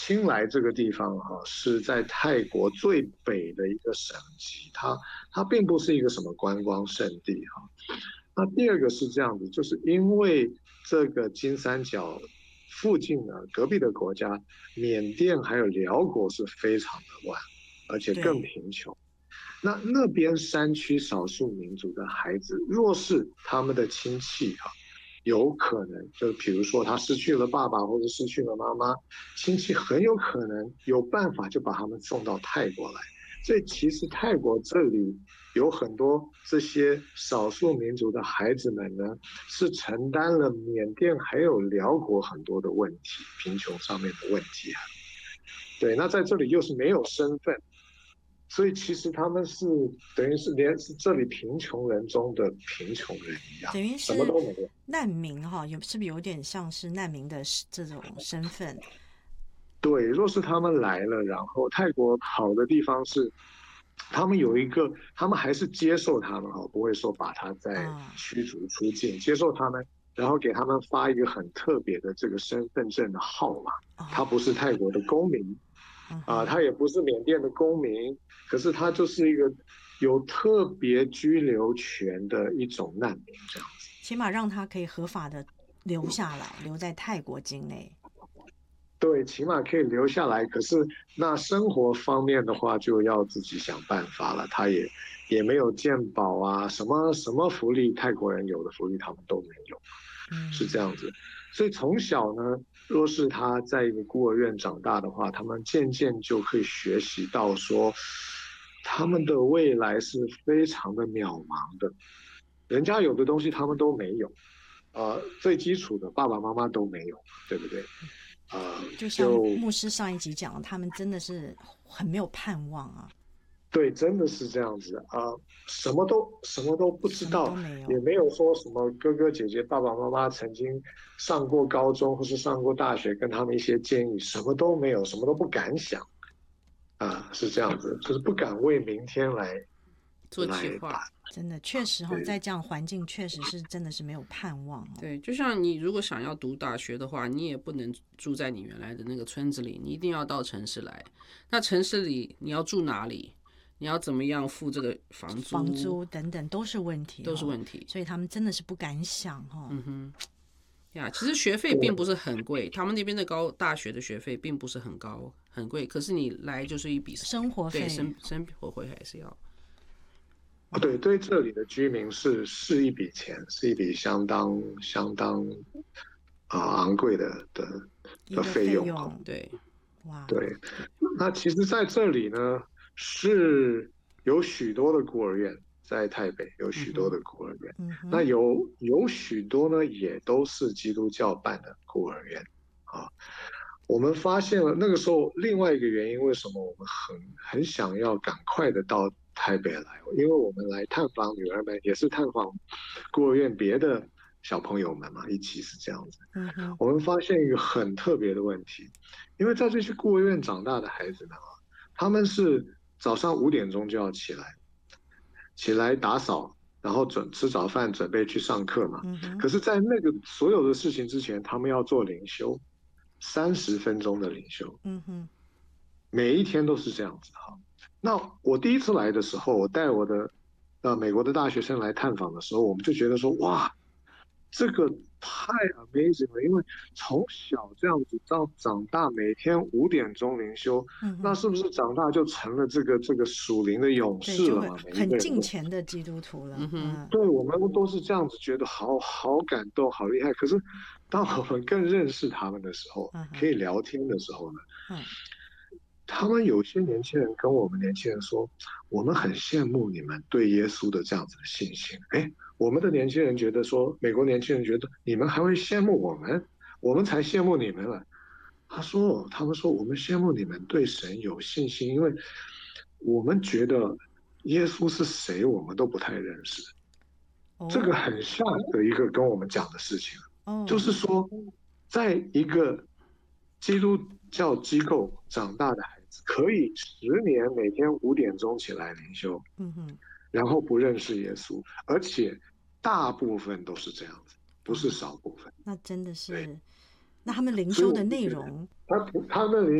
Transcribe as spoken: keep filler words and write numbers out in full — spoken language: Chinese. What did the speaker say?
清莱这个地方哈、啊、是在泰国最北的一个省级，它它并不是一个什么观光胜地哈、啊。那第二个是这样子，就是因为这个金三角附近呢，隔壁的国家缅甸还有辽国是非常的乱，而且更对贫穷。那那边山区少数民族的孩子，若是他们的亲戚哈、啊，有可能就比如说他失去了爸爸或者失去了妈妈，亲戚很有可能有办法就把他们送到泰国来。所以其实泰国这里有很多这些少数民族的孩子们呢，是承担了缅甸还有辽国很多的问题，贫穷上面的问题啊。对，那在这里又是没有身份，所以其实他们是等于是连是这里贫穷人中的贫穷人一样， 等于什么是都没有。 难民哈，有是不是有点像是难民的这种身份？ 对，若是他们来了，然后泰国好的地方是，他们有一个，他们还是接受他们哈，不会说把他再啊驱逐出境，接受他们，然后给他们发一个很特别的这个身份证的号码。他不哦， 是泰国的公民啊、呃嗯哼， 他也不是缅甸的公民，可是他就是一个有特别居留权的一种难民这样子。 起码让他可以合法的留下来，留在泰国境内。 对，起码可以留下来。可是那生活方面的话，就要自己想办法了。他也也没有健保啊，什么什么福利，泰国人有的福利他们都没有，是这嗯， 样子。所以从小呢，若是他在一个孤儿院长大的话，他们渐渐就可以学习到说，他们的未来是非常的渺茫的。人家有的东西他们都没有，呃，最基础的爸爸妈妈都没有，对不对？呃， 就像就牧师上一集讲的，他们真的是很没有盼望啊， 对，真的是这样子啊、呃什么都什么都不知什么都道， 没有。 也没有说什么哥哥姐姐、爸爸妈妈曾经上过高中或是上过大学，跟他们一些建议，什么都没有，什么都不敢想啊、是这样子，就是不敢为明天来做计来打。 划。 真的，确实哈， 对在这样环境，确实是真的是没有盼望哦。 对，就像你如果想要读大学的话，你也不能住在你原来的那个村子里，你一定要到城市来。那城市里你要住哪里？你要怎么样付这个房租？ 房租等等都是问题， 都是问题。 所以他们真的是不敢想哈。 嗯哼，呀，其实学费并不是很贵，他们那边的高大学的学费并不是很高很贵，可是你来就是一笔生活费， 对生生活费还是要。 哦，对，对这里的居民是是一笔钱，是一笔相当相当啊、呃昂贵的的的一个费用哈。 费用， 对， 哇， 对，那其实在这里呢，是有许多的孤儿院，在台北有许多的孤儿院，那嗯哼， 有有许多呢，也都是基督教办的孤儿院啊。我们发现了那个时候，另外一个原因，为什么我们很很想要赶快的到台北来？因为我们来探访女儿们，也是探访孤儿院别的小朋友们嘛，一起是这样子。 嗯哼， 我们发现一个很特别的问题，因为在这些孤儿院长大的孩子们啊，他们是早上五点钟就要起来，起来打扫，然后准吃早饭，准备去上课嘛。 嗯哼， 可是，在那个所有的事情之前，他们要做灵修，三十分钟的灵修， 嗯哼， 每一天都是这样子哈。那我第一次来的时候，我带我的呃美国的大学生来探访的时候，我们就觉得说，哇，这个太 amazing 了，因为从小这样子到长大，每天五点钟灵修， 嗯哼， 那是不是长大就成了这个这个属灵的勇对，就会士了嘛？每一很个人都， 敬虔的基督徒了。 嗯哼， 嗯， 对我们都是这样子觉得好好感动，好厉害。可是当我们更认识他们的时候， 嗯哼， 可以聊天的时候呢？ 嗯， 他们有些年轻人跟我们年轻人说，我们很羡慕你们对耶稣的这样子的信心。哎，我们的年轻人觉得说，美国年轻人觉得你们还会羡慕我们，我们才羡慕你们了。他说，他们说我们羡慕你们对神有信心，因为我们觉得耶稣是谁，我们都不太认识。这个哦， 很像的一个跟我们讲的事情，就哦， 是说，在一个基督教机构长大的孩子，可以十年每天五点钟起来灵修， 嗯哼， 然后不认识耶稣，而且大部分都是这样子，不是啊， 少部分。 那真的对， 是，那他们灵所以修的我就觉得内容他他们